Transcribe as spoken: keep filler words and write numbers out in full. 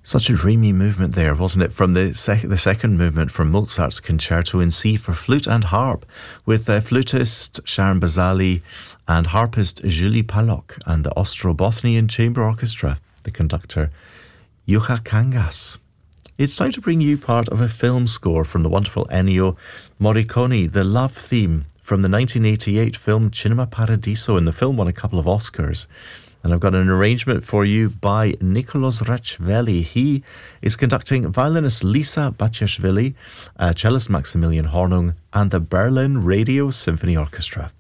Such a dreamy movement there, wasn't it? From the, sec- the second movement from Mozart's Concerto in C for flute and harp, with uh, flutist Sharon Bazali and harpist Julie Pallock, and the Ostrobothnian Chamber Orchestra, the conductor Juha Kangas. It's time to bring you part of a film score from the wonderful Ennio Morricone, the love theme from the nineteen eighty-eight film Cinema Paradiso, and the film won a couple of Oscars. And I've got an arrangement for you by Nicolas Rachveli. He is conducting violinist Lisa Batiashvili, uh, cellist Maximilian Hornung, and the Berlin Radio Symphony Orchestra.